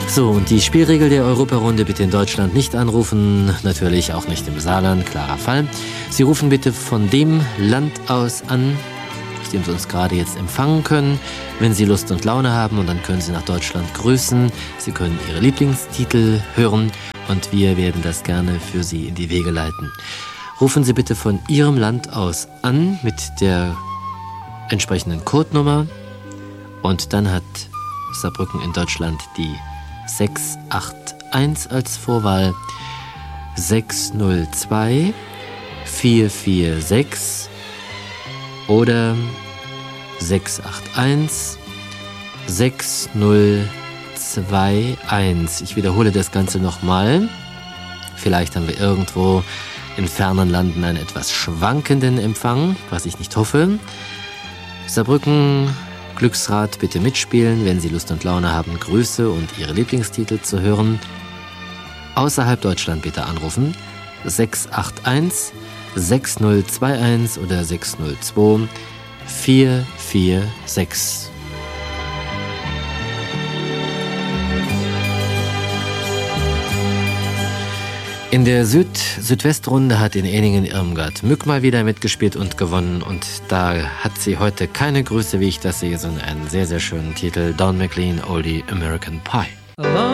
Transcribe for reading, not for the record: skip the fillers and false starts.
So, und die Spielregel der Europarunde: bitte in Deutschland nicht anrufen, natürlich auch nicht im Saarland, klarer Fall. Sie rufen bitte von dem Land aus an, aus dem Sie uns gerade jetzt empfangen können, wenn Sie Lust und Laune haben, und dann können Sie nach Deutschland grüßen. Sie können Ihre Lieblingstitel hören und wir werden das gerne für Sie in die Wege leiten. Rufen Sie bitte von Ihrem Land aus an mit der entsprechenden Codenummer, und dann hat Saarbrücken in Deutschland die 681 als Vorwahl, 602 446 oder 681 6021. Ich wiederhole das Ganze nochmal. Vielleicht haben wir irgendwo in fernen Landen einen etwas schwankenden Empfang, was ich nicht hoffe. Saarbrücken Glücksrad bitte mitspielen, wenn Sie Lust und Laune haben, Grüße und Ihre Lieblingstitel zu hören. Außerhalb Deutschland bitte anrufen, 681 6021 oder 602 446. In der Südwestrunde hat in Eningen-Irmgard Mück mal wieder mitgespielt und gewonnen, und da hat sie heute keine Grüße, wie ich das sehe, sondern einen sehr, sehr schönen Titel: Don McLean, Oldie American Pie.